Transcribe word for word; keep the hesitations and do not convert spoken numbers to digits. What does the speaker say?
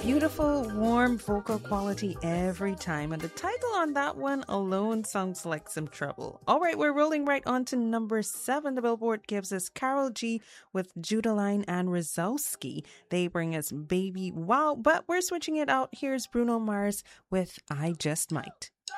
Beautiful, warm vocal quality every time. And the title on that one alone sounds like some trouble. All right, we're rolling right on to number seven. The Billboard gives us Karol G with Judaline and Rozowski. They bring us Baby Wow, but we're switching it out. Here's Bruno Mars with I Just Might.